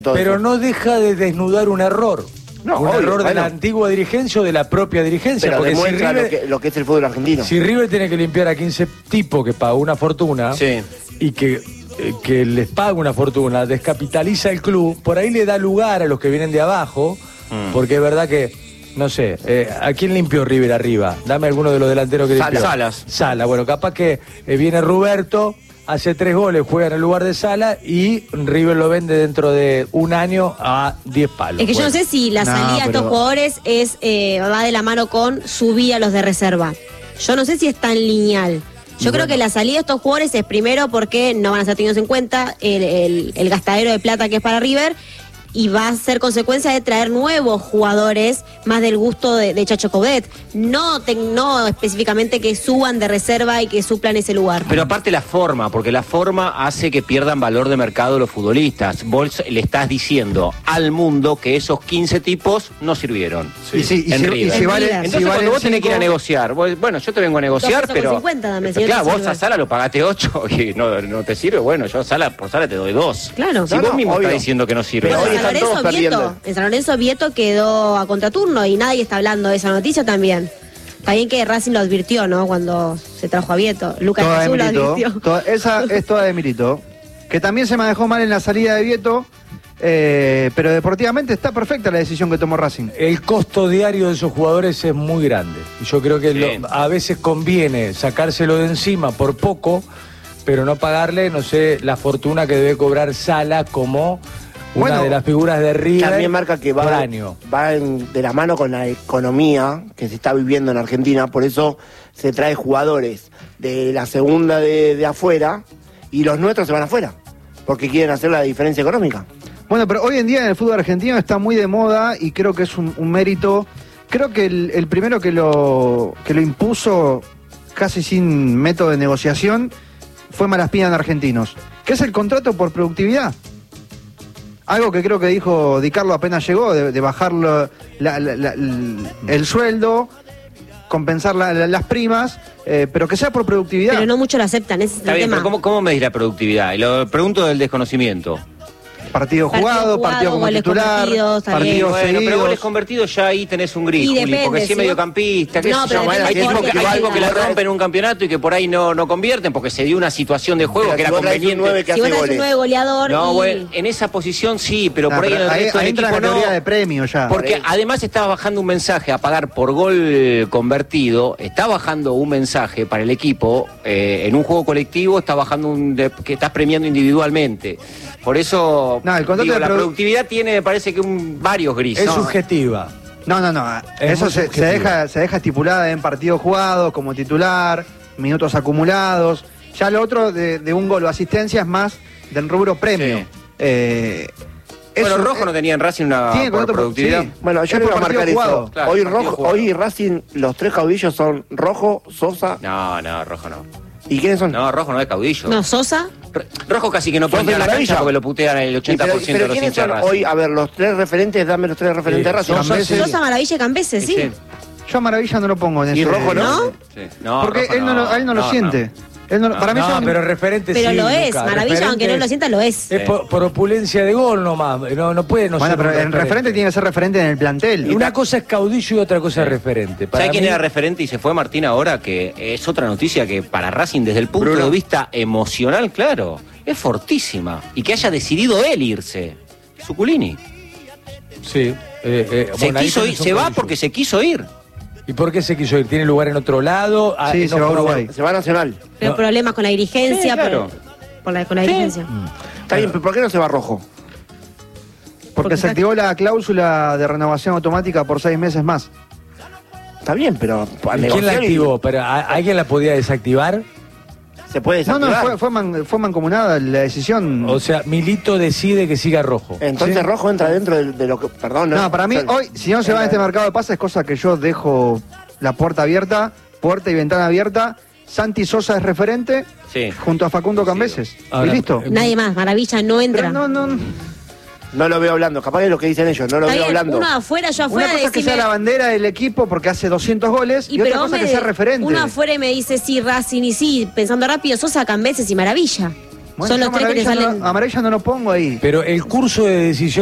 Pero no deja de desnudar un error. No, un obvio, error de la antigua dirigencia o de la propia dirigencia. Pero porque demuestra si River, lo que es el fútbol argentino. Si River tiene que limpiar a 15 tipos que pagó una fortuna y que les paga una fortuna, descapitaliza el club, por ahí le da lugar a los que vienen de abajo, porque es verdad que, no sé, ¿a quién limpió River arriba? Dame alguno de los delanteros que limpió. Sala, bueno, capaz que viene Roberto, hace 3 goles, juega en el lugar de Sala y River lo vende dentro de un año a 10 palos. Es que yo no sé si la salida de estos jugadores va de la mano con subir a los de reserva. Yo no sé si es tan lineal. Yo creo que la salida de estos jugadores es primero porque no van a ser tenidos en cuenta el gastadero de plata que es para River, y va a ser consecuencia de traer nuevos jugadores más del gusto de Chacho Coudet, no específicamente que suban de reserva y que suplan ese lugar. Pero aparte la forma, porque la forma hace que pierdan valor de mercado los futbolistas. Vos le estás diciendo al mundo que esos 15 tipos no sirvieron. Sí. Entonces cuando vos tenés que ir a negociar, bueno, yo te vengo a negociar, pero 50, dame, claro, vos a Sala lo pagaste 8 y no te sirve, bueno, yo por Sala te doy 2. Claro. Si vos mismo estás diciendo que no sirve. Pero en San Lorenzo Vieto quedó a contraturno y nadie está hablando de esa noticia también. Está bien que Racing lo advirtió, ¿no? Cuando se trajo a Vieto. Lucas Jesús lo advirtió. Esa es toda de Milito. Que también se manejó mal en la salida de Vieto, pero deportivamente está perfecta la decisión que tomó Racing. El costo diario de esos jugadores es muy grande. Y yo creo que a veces conviene sacárselo de encima por poco, pero no pagarle, no sé, la fortuna que debe cobrar Sala como una de las figuras de River. También marca que va de la mano con la economía que se está viviendo en Argentina, por eso se trae jugadores de la segunda de afuera y los nuestros se van afuera, porque quieren hacer la diferencia económica. Bueno, pero hoy en día en el fútbol argentino está muy de moda y creo que es un mérito. Creo que el primero que lo impuso casi sin método de negociación fue Malaspina en Argentinos, que es el contrato por productividad. Algo que creo que dijo Di Carlo apenas llegó, de bajar el sueldo, compensar las primas, pero que sea por productividad. Pero no mucho lo aceptan, ese es el tema. Pero ¿cómo medís la productividad? Y lo pregunto del desconocimiento. Partido jugado, partido como titular, partidos seguidos. Pero goles convertidos ya ahí tenés un gris, Juli, porque si es mediocampista, hay tipos que la rompen en un campeonato y que por ahí no convierten porque se dio una situación de juego que era conveniente. Si vos tenés un 9 goleador. No, bueno, en esa posición sí, pero por ahí en el resto del equipo no. De premio ya. Porque además estás bajando un mensaje a pagar por gol convertido, está bajando un mensaje para el equipo en un juego colectivo, está bajando que estás premiando individualmente. Por eso la productividad tiene, me parece que varios grises. Es subjetiva. No. Eso se deja estipulada en partidos jugados, como titular, minutos acumulados. Ya lo otro de un gol o asistencia es más del rubro premio. Sí. Bueno, Rojo no tenía en Racing una productividad. Sí. Bueno, yo le voy a marcar eso. Claro, hoy Racing, los 3 caudillos son Rojo, Sosa. No, Rojo no. ¿Y quiénes son? No, Rojo no es caudillo. No, Sosa. Rojo casi que no puede entrar a la cancha porque lo putean el 80% de los hinchas. Hoy, a ver, los 3 referentes, dame los 3 referentes de Racing. Sosa, Maravilla y Cambeses, sí. Yo a Maravilla no lo pongo en ese. ¿Y Rojo no? Sí. No, porque él no lo siente. Para mí pero referente pero sí. Lo es, Luca, Maravilla, aunque no lo sienta, lo es. Es por opulencia de gol nomás. No puede no bueno, ser. Pero el referente tiene que ser referente en el plantel. Y una cosa es caudillo y otra cosa es referente. ¿Sabes quién era referente y se fue Martín ahora? Que es otra noticia que para Racing, desde el punto de vista emocional, claro, es fortísima. Y que haya decidido él irse. Suculini. Sí. Se va porque se quiso ir. ¿Y por qué se quiso ir? ¿Tiene lugar en otro lado? Sí, se va a Uruguay. Se va a Nacional. Pero problemas con la dirigencia. Sí, claro. Con la dirigencia. Está bien, pero ¿por qué no se va Rojo? Porque se activó la cláusula de renovación automática por 6 meses más. Está bien, pero... ¿Quién la activó? ¿Pero ¿alguien la podía desactivar? ¿Se puede desactivar? No, fue mancomunada la decisión. O sea, Milito decide que siga Rojo. Entonces ¿sí? Rojo entra dentro de lo que... Perdón. No, para mí hoy, si no se va en este mercado de pases, es cosa que yo dejo la puerta abierta, puerta y ventana abierta. Santi Sosa es referente, junto a Facundo Cambeses. Sí. Ahora, y listo. Nadie más, Maravilla no entra. Pero no lo veo hablando, capaz es lo que dicen ellos, no lo veo hablando. Uno afuera, yo afuera. Una cosa es que sea la bandera del equipo porque hace 200 goles y otra cosa es que sea referente. Uno afuera y me dice sí, Racing y sí, pensando rápido, Sosa, Cambeses y Maravilla. Son los tres que te salen. Amarilla no lo pongo ahí. Pero el curso de decisión